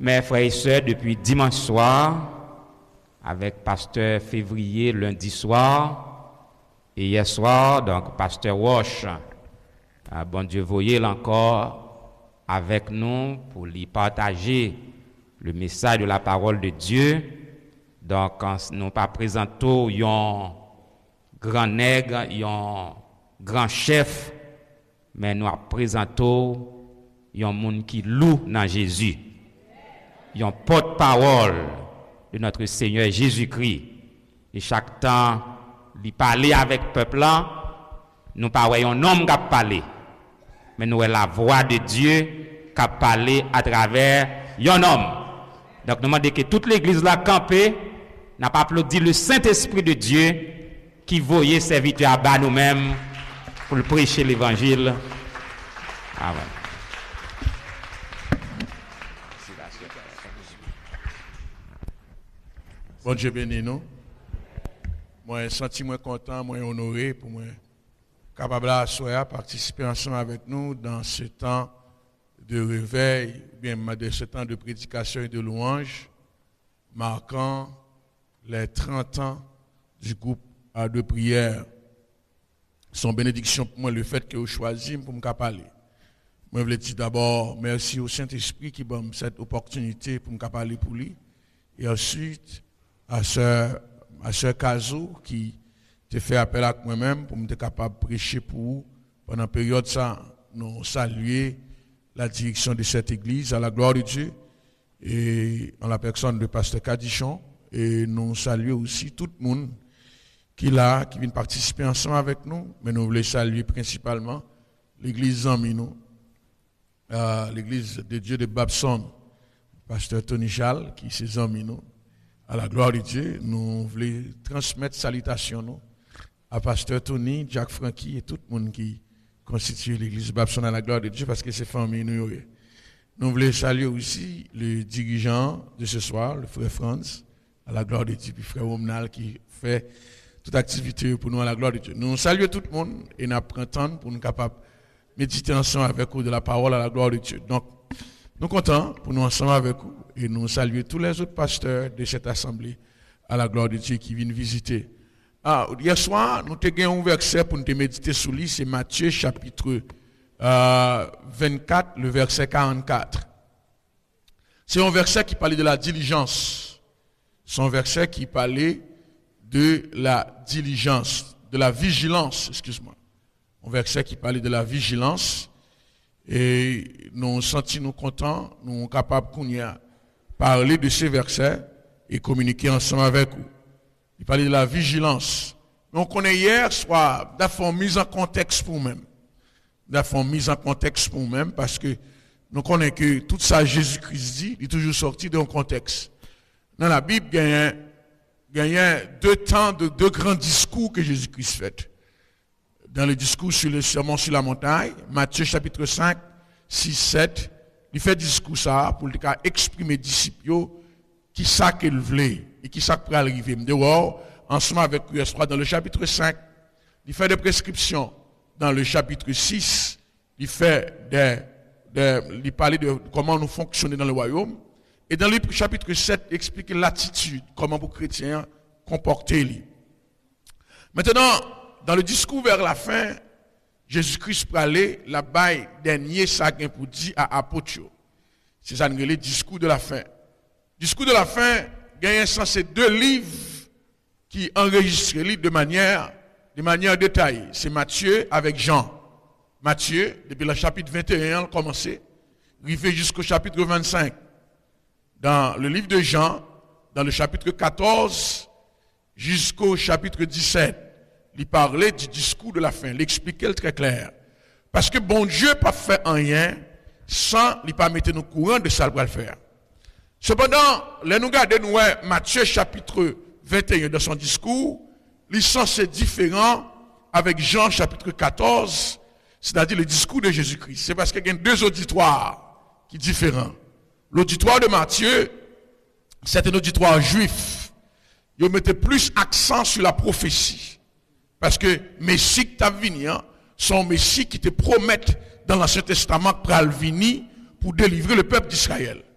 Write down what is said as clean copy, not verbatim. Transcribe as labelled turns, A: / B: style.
A: Mes frères et sœurs, depuis dimanche soir, avec pasteur Février lundi soir, et hier soir, donc pasteur Walsh, bon Dieu, voyez encore avec nous pour lui partager le message de la parole de Dieu. Donc, nous pas présentons un grand nègre, un grand chef, mais nous présentons un monde qui loue dans Jésus. Un porte-parole de notre Seigneur Jésus-Christ. Et chaque temps, il parle avec le peuple là, nous pas un homme qui a parlé, mais nous la voix de Dieu qui a parlé à travers un homme. Donc nous demandons que toute l'église là campée n'a pas applaudi le Saint-Esprit de Dieu qui voyait serviteur à bas nous-mêmes pour le prêcher l'évangile. Amen.
B: Bon Dieu béni nous. Moi, senti moi content, moi honoré pour moi capable à participer ensemble avec nous dans ce temps de réveil, bien de ce temps de prédication et de louange, marquant les 30 ans du groupe de prière. Son bénédiction pour moi le fait que vous choisissez pour me parler. Moi je voulais dire d'abord merci au Saint-Esprit qui m'a donné cette opportunité pour me parler pour lui, et ensuite à sœur Kazo qui te fait appel à moi-même pour me capable de prêcher pour vous pendant la période ça. Nous saluer la direction de cette église à la gloire de Dieu et en la personne de pasteur Cadichon, et nous saluer aussi tout le monde qui vient participer ensemble avec nous, mais nous voulons saluer principalement l'église Zamino, l'église de Dieu de Babson, pasteur Tony Chal qui c'est Zamino. À la gloire de Dieu, nous voulons transmettre salutations à pasteur Tony, Jack Frankie et tout le monde qui constitue l'église Babson à la gloire de Dieu, parce que c'est famille nous. Nous voulons saluer aussi le dirigeant de ce soir, le frère Franz, à la gloire de Dieu, puis le frère Omnal qui fait toute activité pour nous à la gloire de Dieu. Nous saluons tout le monde et nous prenons temps pour nous capables de méditer ensemble avec vous de la parole à la gloire de Dieu. Donc, nous sommes contents pour nous ensemble avec vous et nous saluer tous les autres pasteurs de cette assemblée à la gloire de Dieu qui viennent visiter. Hier soir, nous avons un verset pour nous méditer sur lui, c'est Matthieu chapitre 24, le verset 44. C'est un verset qui parlait de la diligence. C'est un verset qui parlait de la diligence, de la vigilance, excuse-moi. Un verset qui parlait de la vigilance. Et nous sentons contents, nous sommes capables de parler de ces versets et communiquer ensemble avec vous. Il parlait de la vigilance. Donc, on est hier soir, d'affaire mise en contexte pour nous-mêmes. D'affaire mise en contexte pour nous-mêmes, parce que nous connaissons que tout ça, Jésus-Christ dit, il est toujours sorti d'un contexte. Dans la Bible, il y a deux grands discours que Jésus-Christ fait. Dans le discours sur le sermon sur la montagne, Matthieu chapitre 5, 6, 7, il fait discours ça pour exprimer aux disciples qui ça qu'il voulait et qui ça pourrait arriver. Dehors, ensemble avec US3 dans le chapitre 5, il fait des prescriptions. Dans le chapitre 6, il parlait de comment nous fonctionner dans le royaume. Et dans le chapitre 7, il explique l'attitude, comment pour chrétiens comporter. Maintenant, dans le discours vers la fin, Jésus-Christ parlait la baille dernier ça pour dire à apôtre. C'est ça le discours de la fin. Discours de la fin, il y a censé 2 livres qui enregistrent de manière détaillée. C'est Matthieu avec Jean. Matthieu, depuis le chapitre 21, il a commencé, arrivé jusqu'au chapitre 25. Dans le livre de Jean, dans le chapitre 14 jusqu'au chapitre 17, il parlait du discours de la fin, il expliquait très clair. Parce que bon Dieu n'a pas fait rien sans lui pas mettre nous courant de ça qu'il va faire. Cependant, les nous regardons Matthieu chapitre 21 dans son discours, il est censé différent avec Jean chapitre 14, c'est-à-dire le discours de Jésus-Christ. C'est parce qu'il y a 2 auditoires qui sont différents. L'auditoire de Matthieu, c'est un auditoire juif. Il mettait plus accent sur la prophétie. Parce que Messie qui t'a venu, sont Messie qui te promettent dans l'Ancien Testament pour venir pour délivrer le peuple d'Israël.